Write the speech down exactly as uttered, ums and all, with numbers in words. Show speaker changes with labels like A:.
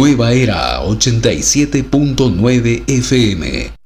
A: Nueva Era ochenta y siete punto nueve F M.